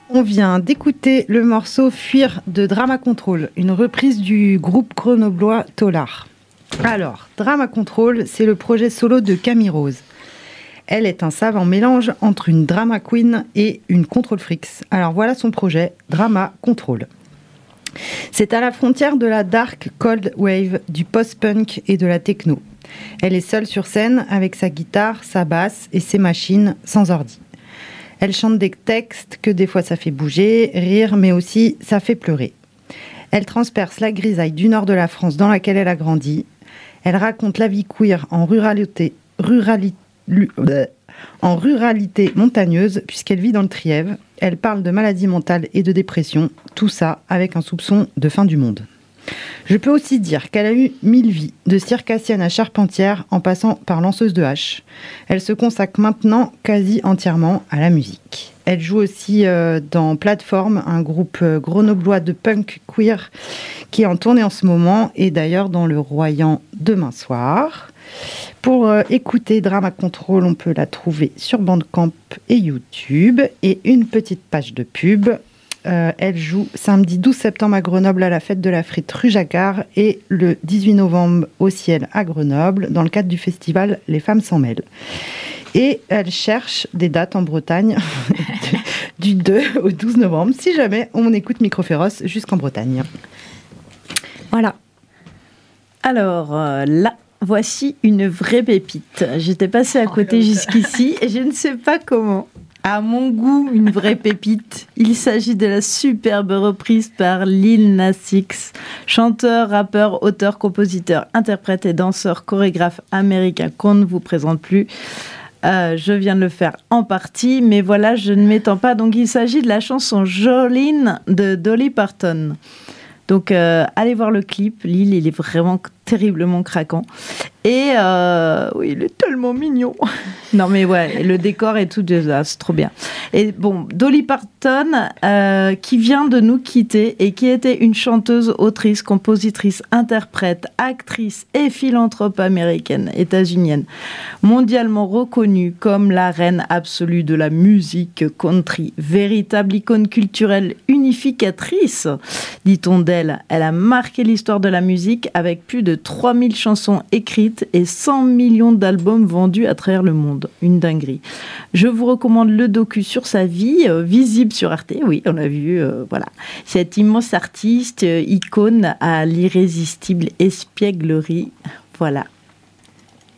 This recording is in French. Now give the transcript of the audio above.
On vient d'écouter le morceau Fuir de Drama Control, une reprise du groupe grenoblois Tolar. Alors, Drama Control, c'est le projet solo de Camille Rose. Elle est un savant mélange entre une drama queen et une control freaks. Alors voilà son projet, Drama Control. C'est à la frontière de la dark cold wave, du post-punk et de la techno. Elle est seule sur scène avec sa guitare, sa basse et ses machines sans ordi. Elle chante des textes que des fois ça fait bouger, rire, mais aussi ça fait pleurer. Elle transperce la grisaille du nord de la France dans laquelle elle a grandi. Elle raconte la vie queer en ruralité montagneuse puisqu'elle vit dans le Trièves. Elle parle de maladies mentales et de dépression, tout ça avec un soupçon de fin du monde. Je peux aussi dire qu'elle a eu 1000 vies, de circassienne à charpentière en passant par lanceuse de hache. Elle se consacre maintenant quasi entièrement à la musique. Elle joue aussi dans Plateforme, un groupe grenoblois de punk queer qui est en tournée en ce moment et d'ailleurs dans le Royan demain soir. Pour écouter Drama Control, on peut la trouver sur Bandcamp et YouTube et une petite page de pub. Elle joue samedi 12 septembre à Grenoble à la fête de la frite rue Jacquard et le 18 novembre au Ciel à Grenoble dans le cadre du festival Les Femmes s'en mêlent. Et elle cherche des dates en Bretagne du 2 au 12 novembre si jamais on écoute Microféroce jusqu'en Bretagne. Voilà. Alors là, voici une vraie pépite. J'étais passée à côté jusqu'ici et je ne sais pas comment. À mon goût, une vraie pépite. Il s'agit de la superbe reprise par Lil Nas X, chanteur, rappeur, auteur, compositeur, interprète et danseur, chorégraphe américain qu'on ne vous présente plus. Je viens de le faire en partie, mais voilà, je ne m'étends pas. Donc, il s'agit de la chanson Jolene de Dolly Parton. Donc, allez voir le clip. Lil, il est vraiment terriblement craquant. Et oui, il est tellement mignon. Non, mais ouais, le décor et tout, c'est trop bien. Et bon, Dolly Parton, qui vient de nous quitter et qui était une chanteuse, autrice, compositrice, interprète, actrice et philanthrope américaine, états-unienne, mondialement reconnue comme la reine absolue de la musique country, véritable icône culturelle unificatrice, dit-on d'elle. Elle a marqué l'histoire de la musique avec plus de 3000 chansons écrites et 100 millions d'albums vendus à travers le monde. Une dinguerie. Je vous recommande le docu sur sa vie, visible sur Arte. Oui, on a vu, voilà. Cette immense artiste, icône à l'irrésistible espièglerie. Voilà.